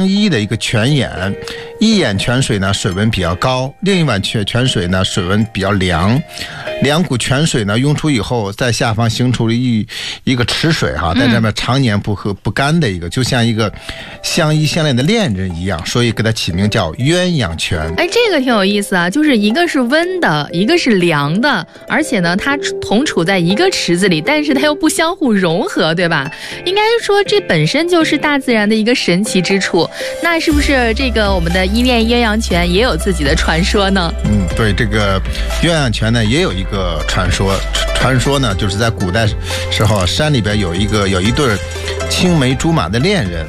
相依的一个泉眼，一眼泉水呢水温比较高，另一碗泉水呢水温比较凉，两股泉水呢涌出以后，在下方形成了一个池水哈，在这边常年不喝不干的一个，就像一个相依相恋的恋人一样，所以给它起名叫鸳鸯泉。 哎，这个挺有意思啊，就是一个是温的，一个是凉的，而且呢它同处在一个池子里，但是它又不相互融合，对吧？应该说这本身就是大自然的一个神奇之处。那是不是这个我们的依恋鸳鸯泉也有自己的传说呢？ 对，这个鸳鸯泉呢也有一个传说呢，就是在古代时候山里边有一对青梅竹马的恋人，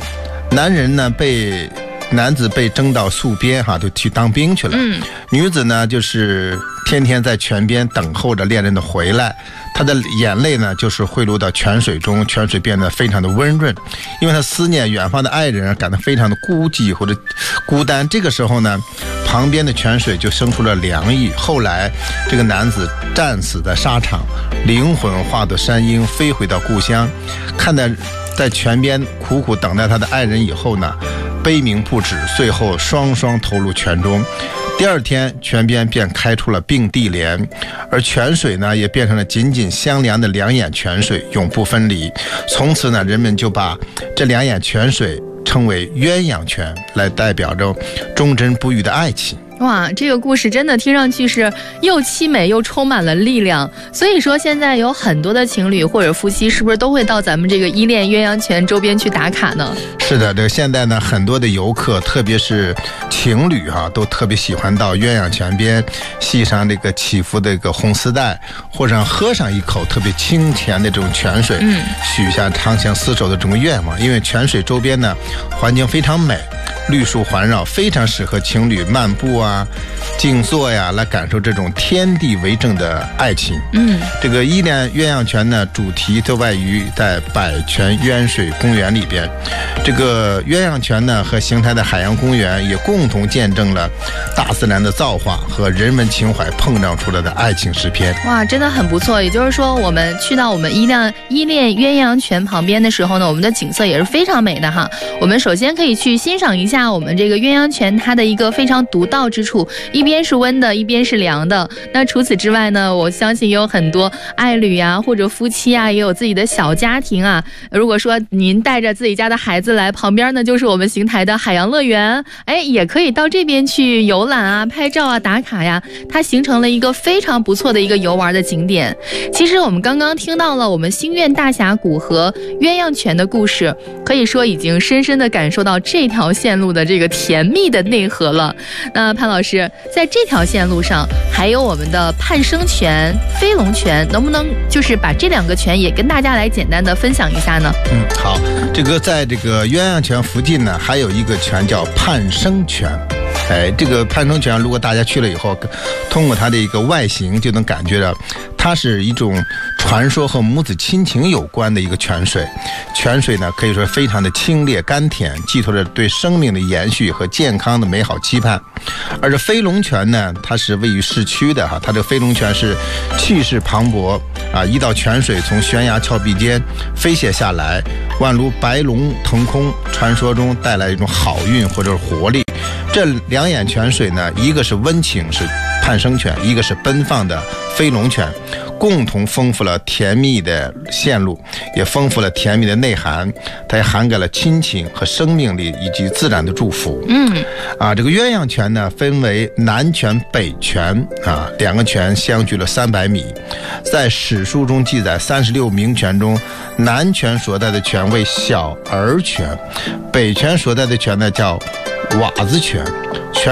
男子被征到戍边哈，就去当兵去了。女子呢就是天天在泉边等候着恋人的回来，她的眼泪呢就是汇入到泉水中，泉水变得非常的温润，因为她思念远方的爱人，感到非常的孤寂或者孤单。这个时候呢，旁边的泉水就生出了凉意。后来这个男子战死在沙场，灵魂化作山鹰飞回到故乡，看到在泉边苦苦等待他的爱人以后呢，悲鸣不止，最后双双投入泉中。第二天泉边便开出了并蒂莲，而泉水呢也变成了紧紧相连的两眼泉水，永不分离。从此呢，人们就把这两眼泉水称为鸳鸯泉，来代表着忠贞不渝的爱情。 哇，这个故事真的听上去是又凄美又充满了力量。所以说现在有很多的情侣或者夫妻是不是都会到咱们这个依恋鸳鸯泉周边去打卡呢？ 是的，这个现在呢很多的游客，特别是情侣都特别喜欢到鸳鸯泉边系上这个起伏的一个红丝带，或者喝上一口特别清甜的这种泉水，许下长相厮守的这种愿望。因为泉水周边呢环境非常美，绿树环绕，非常适合情侣漫步静坐来感受这种天地为证的爱情。这个依恋鸳鸯泉呢，主题就位于在百泉渊水公园里边。这个鸳鸯泉呢和邢台的海洋公园也共同见证了大自然的造化和人文情怀碰撞出来的爱情诗篇。 哇，真的很不错。也就是说，我们去到我们依恋鸳鸯泉旁边的时候呢，我们的景色也是非常美的哈。我们首先可以去欣赏一下我们这个鸳鸯泉它的一个非常独到之处，一边是温的，一边是凉的。那除此之外呢，我相信也有很多爱侣或者夫妻也有自己的小家庭如果说您带着自己家的孩子来，旁边呢就是我们邢台的海洋乐园，也可以到这边去游览拍照打卡它形成了一个非常不错的一个游玩的景点。其实我们刚刚听到了我们星愿大峡谷和鸳鸯泉的故事，可以说已经深深的感受到这条线路的这个甜蜜的内核了。那潘老师，在这条线路上还有我们的盼生泉、飞龙泉，能不能就是把这两个泉也跟大家来简单的分享一下呢？ 好，这个在这个鸳鸯泉附近呢，还有一个泉叫盼生泉。这个盼生泉如果大家去了以后，通过它的一个外形就能感觉到它是一种传说和母子亲情有关的一个泉水。泉水呢可以说非常的清冽甘甜，寄托着对生命的延续和健康的美好期盼。而这飞龙泉呢，它是位于市区的它这个飞龙泉是气势磅礴一道泉水从悬崖峭壁间飞泻下来，宛如白龙腾空，传说中带来一种好运或者是活力。这两眼泉水呢，一个是温情是盼生泉，一个是奔放的飞龙泉，共同丰富了甜蜜的线路，也丰富了甜蜜的内涵，它也涵盖了亲情和生命力以及自然的祝福。这个鸳鸯泉呢分为南泉北泉两个泉相距了300米。在史书中记载36名泉中，南泉所在的泉为小儿泉，北泉所在的泉呢叫瓦子泉。